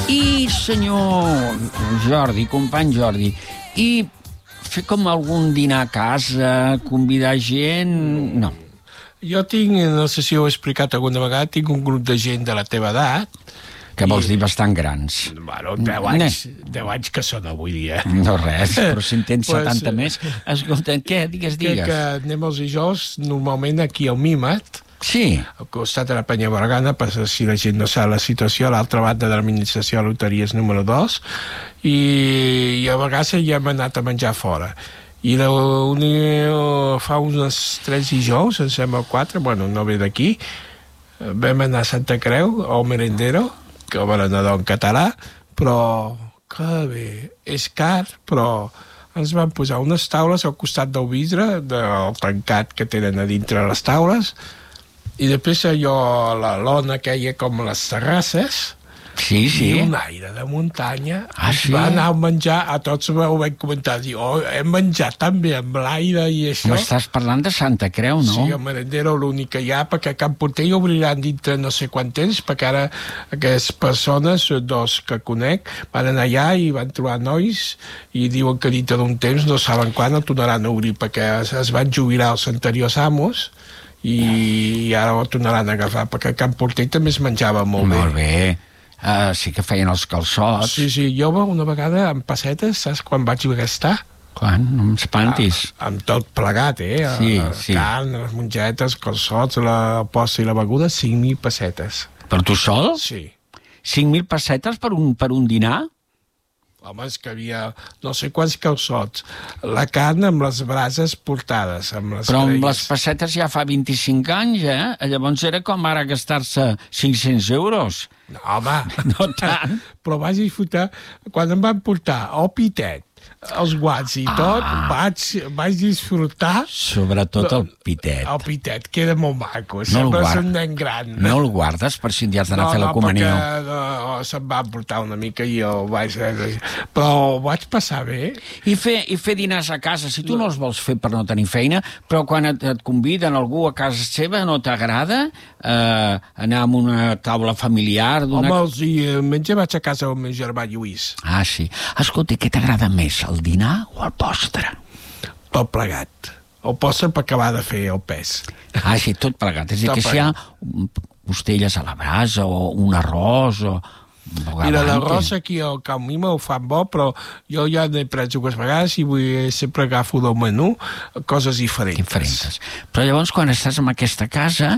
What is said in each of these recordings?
I, senyor Jordi, company Jordi, i fer com algun dinar a casa, convidar gent... No. Jo tinc, no sé si ho he explicat alguna vegada, tinc un grup de gent de la teva edat. Que vols dir bastant grans. Bueno, 10 anys que són avui dia. No res, però si en tens 70 més... Escolta, què? Digues. Que anem els dijous, normalment aquí al Mímet, sí. al costat de la Penya Bergana, per si la gent no sap la situació, a l'altra banda de l'administració de loteries número 2, i a vegades ja hem anat a menjar fora. I fa uns 3 dijous, em sembla 4, bueno, no ve d'aquí, vam anar a Santa Creu, al merendero, que el berenador en català, però que bé, és car, però ens van posar unes taules al costat del vidre, del tancat que tenen a dintre les taules, i després allò, la lona que hi ha com les terrasses, sí. I un aire de muntanya. Sí? Va anar a menjar, a tots ho vam comentar, diu, hem menjat tan bé amb l'aire i això. M'estàs parlant de Santa Creu, no? Sí, el merendero l'únic que hi ha, perquè a Can Portell obriran dintre no sé quant temps, perquè ara aquestes persones, 2 que conec, van anar allà i van trobar nois i diuen que dintre d'un temps, no saben quan, el tornaran a obrir, perquè es van jubilar els anteriors amos i ara ho tornaran a agafar, perquè a Can Portell també es menjava molt bé. Molt bé. Sí que feien els calçots. Sí, jo una vegada amb pessetes, saps quan vaig gastar? Quan? No m'espantis. Amb tot plegat, Sí. Carn, les mongetes, calçots, la posta i la beguda, 5.000 pessetes. Per tu sol? Sí. 5.000 pessetes per un dinar? Home, és que havia no sé quants calçots. La carn amb les brases portades. Però amb les pessetes ja fa 25 anys, Llavors era com ara gastar-se 500 euros. No, home. No tant. Però vaig disfrutar, quan em van portar el pitet, els guants i tot, vaig disfrutar... Sobretot el pitet. El pitet, que era molt maco. No Sembles un nen gran. No el guardes per si un dia has d'anar a fer la comunió? No, se'm va portar una mica i jo vaig... Però ho vaig passar bé. I fer dinars a casa, si tu no els vols fer per no tenir feina, però quan et conviden algú a casa seva no t'agrada anar amb una taula familiar... Home, els diumenges vaig a casa del meu germà Lluís. Sí. Escolta, què t'agrada més, el dinar o el postre? Tot plegat. El postre per acabar de fer el pes. Sí, tot plegat. És a dir, que si hi ha costelles a la brasa o un arròs o... Mira, l'arròs aquí al Camp Mima ho fan bo, però jo ja n'he pres dues vegades i sempre agafo del menú coses diferents. Però llavors, quan estàs en aquesta casa...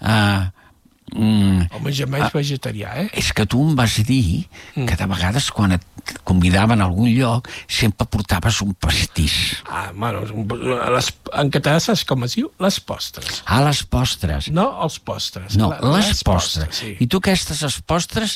El menjar és vegetarià, És que tu em vas dir que de vegades quan et convidaven a algun lloc sempre portaves un pastís. Bueno, en català saps com es diu? Les postres. Les postres. No els postres. No, les postres. Sí. I tu aquestes postres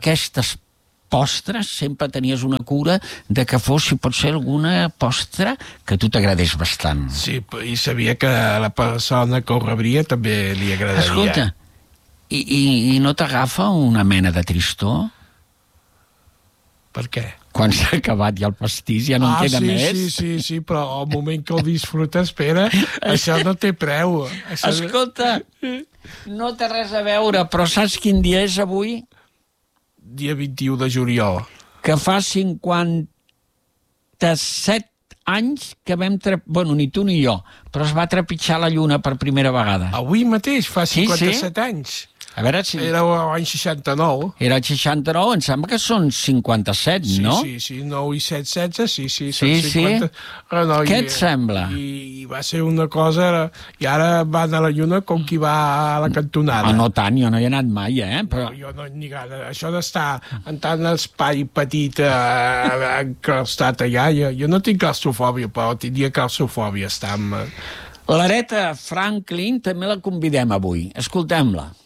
sempre tenies una cura de que fos, si pot ser, alguna postre que a tu t'agradés bastant. Sí, i sabia que a la persona que ho rebria també li agradaria. Escolta, I no t'agafa una mena de tristor? Per què? Quan s'ha acabat ja el pastís, ja no en queda més. Sí, però al moment que el disfrutes, espera, això no té preu. Escolta, no té res a veure, però saps quin dia és avui? Dia 21 de juliol. Que fa 57 anys que vam... Bueno, ni tu ni jo, però es va trepitjar la lluna per primera vegada. Avui mateix, fa 57 anys. A veure si... Era l'any 69. Era el 69, em sembla que són 57, no? Sí, 9 i 7, 16, sí, són 50. Què et sembla? I va ser una cosa... I ara van a la lluna com qui va a la cantonada. No tant, jo no hi he anat mai, Però... No, jo no ni gana. Això d'estar en tant espai petit enclaustat allà, jo no tinc claustrofòbia, però tindria claustrofòbia estar amb... L'Aretha Franklin també la convidem avui. Escoltem-la.